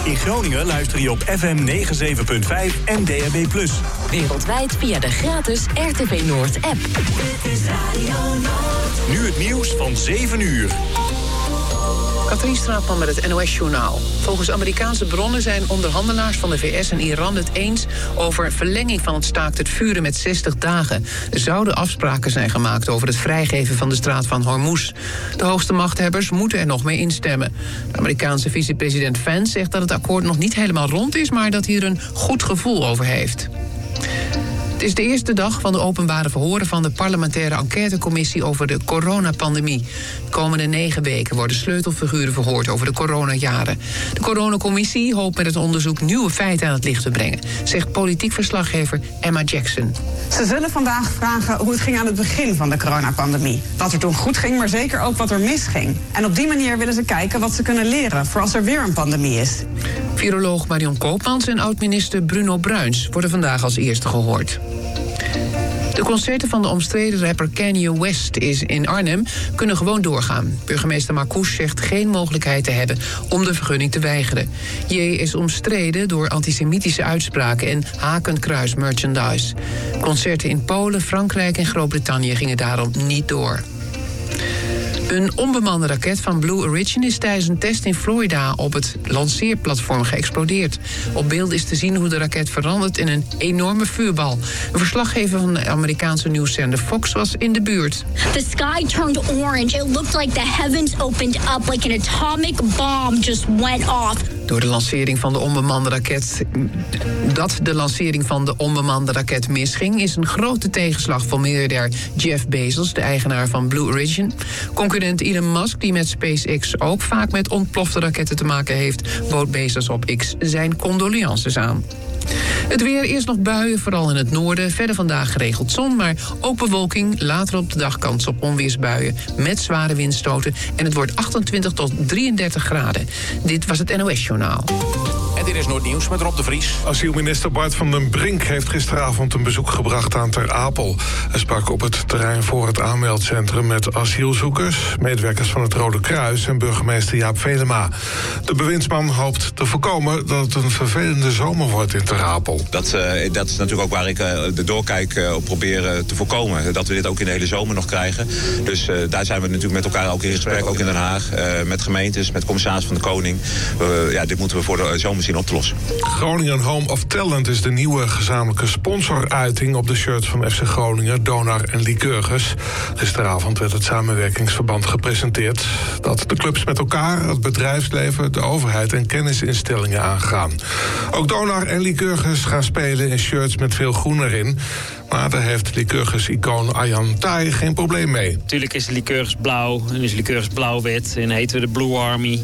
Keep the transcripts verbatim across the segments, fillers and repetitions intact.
In Groningen luister je op F M negenenzeventig punt vijf en D A B plus. Wereldwijd via de gratis R T V Noord app. Dit is Radio Noord. Nu het nieuws van zeven uur. Katrien Straatman met het N O S-journaal. Volgens Amerikaanse bronnen zijn onderhandelaars van de V S en Iran het eens over verlenging van het staakt het vuren met zestig dagen. Er zouden afspraken zijn gemaakt over het vrijgeven van de straat van Hormuz. De hoogste machthebbers moeten er nog mee instemmen. De Amerikaanse vicepresident Vance zegt dat het akkoord nog niet helemaal rond is, maar dat hij er een goed gevoel over heeft. Het is de eerste dag van de openbare verhoren van de parlementaire enquêtecommissie over de coronapandemie. De komende negen weken worden sleutelfiguren verhoord over de coronajaren. De coronacommissie hoopt met het onderzoek nieuwe feiten aan het licht te brengen, zegt politiek verslaggever Emma Jackson. Ze zullen vandaag vragen hoe het ging aan het begin van de coronapandemie. Wat er toen goed ging, maar zeker ook wat er misging. En op die manier willen ze kijken wat ze kunnen leren voor als er weer een pandemie is. Viroloog Marion Koopmans en oud-minister Bruno Bruins worden vandaag als eerste gehoord. De concerten van de omstreden rapper Kanye West is in Arnhem kunnen gewoon doorgaan. Burgemeester Marcouch zegt geen mogelijkheid te hebben om de vergunning te weigeren. J is omstreden door antisemitische uitspraken en hakenkruis merchandise. Concerten in Polen, Frankrijk en Groot-Brittannië gingen daarom niet door. Een onbemande raket van Blue Origin is tijdens een test in Florida op het lanceerplatform geëxplodeerd. Op beeld is te zien hoe de raket verandert in een enorme vuurbal. Een verslaggever van de Amerikaanse nieuwszender Fox was in de buurt. The sky turned orange. It looked like the heavens opened up like an atomic bomb just went off. Door de lancering van de onbemande raket, dat de lancering van de onbemande raket misging, is een grote tegenslag voor miljardair Jeff Bezos, de eigenaar van Blue Origin. Concurrent Elon Musk, die met SpaceX ook vaak met ontplofte raketten te maken heeft, bood Bezos op X zijn condolences aan. Het weer, eerst nog buien, vooral in het noorden. Verder vandaag geregeld zon, maar ook bewolking. Later op de dag kans op onweersbuien met zware windstoten. En het wordt achtentwintig tot drieëndertig graden. Dit was het N O S-journaal. En dit is Noordnieuws met Rob de Vries. Asielminister Bart van den Brink heeft gisteravond een bezoek gebracht aan Ter Apel. Hij sprak op het terrein voor het aanmeldcentrum met asielzoekers, medewerkers van het Rode Kruis en burgemeester Jaap Velema. De bewindsman hoopt te voorkomen dat het een vervelende zomer wordt in Ter Apel. Dat, uh, dat is natuurlijk ook waar ik uh, de doorkijk uh, op probeer uh, te voorkomen. Dat we dit ook in de hele zomer nog krijgen. Dus uh, daar zijn we natuurlijk met elkaar ook in gesprek, ook in Den Haag. Uh, met gemeentes, met commissaris van de Koning. Uh, ja, dit moeten we voor de zomer zien op te lossen. Groningen Home of Talent is de nieuwe gezamenlijke sponsoruiting op de shirts van F C Groningen, Donar en Lycurgus. Gisteravond werd het samenwerkingsverband gepresenteerd dat de clubs met elkaar, het bedrijfsleven, de overheid en kennisinstellingen aangaan. Ook Donar en Lycurgus gaan spelen in shirts met veel groen erin. Maar daar heeft Lycurgus-icoon Arjan Thaai geen probleem mee. Natuurlijk is Lycurgus blauw en is Lycurgus blauw-wit en heten we de Blue Army.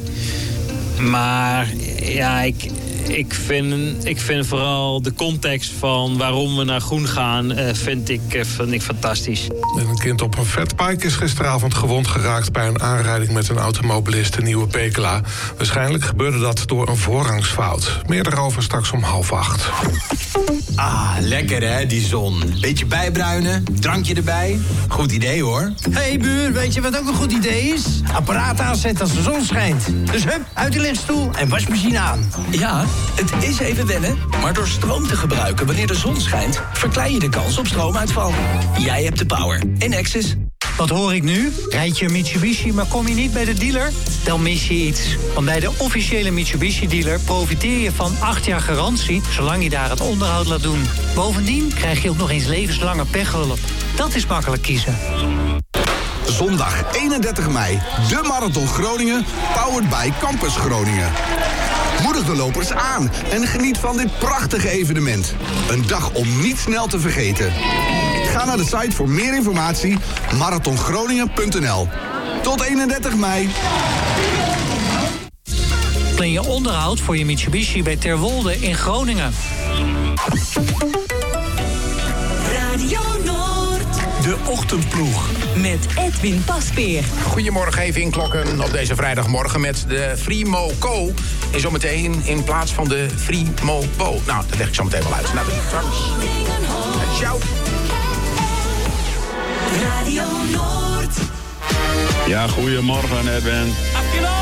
Maar ja, ik, ik, vind, ik vind vooral de context van waarom we naar groen gaan, uh, vind, ik, uh, vind ik fantastisch. En een kind op een fatbike is gisteravond gewond geraakt bij een aanrijding met een automobilist in Nieuwe Pekela. Waarschijnlijk gebeurde dat door een voorrangsfout. Meer daarover straks om half acht. Ah, lekker hè, die zon. Beetje bijbruinen, drankje erbij. Goed idee hoor. Hé hey, buur, weet je wat ook een goed idee is? Apparaat aanzetten als de zon schijnt. Dus hup, uit de lichtstoel en wasmachine aan. Ja, het is even wennen, maar door stroom te gebruiken wanneer de zon schijnt, verklein je de kans op stroomuitval. Jij hebt de power. Enexis. Wat hoor ik nu? Rijd je een Mitsubishi, maar kom je niet bij de dealer? Dan mis je iets. Want bij de officiële Mitsubishi-dealer profiteer je van acht jaar garantie, zolang je daar het onderhoud laat doen. Bovendien krijg je ook nog eens levenslange pechhulp. Dat is makkelijk kiezen. Zondag eenendertig mei, de Marathon Groningen, powered by Campus Groningen. Moedig de lopers aan en geniet van dit prachtige evenement. Een dag om niet snel te vergeten. Ga naar de site voor meer informatie, marathon groningen punt n l. Tot eenendertig mei. Plan je onderhoud voor je Mitsubishi bij Terwolde in Groningen. Radio Noord. De Ochtendploeg. Met Edwin Paspeer. Goedemorgen, even inklokken op deze vrijdagmorgen met de Frimo Co. En zometeen in plaats van de Frimo Po. Nou, dat leg ik zo meteen wel uit. Nou, ciao. Radio Noord. Ja, goedemorgen Edwin.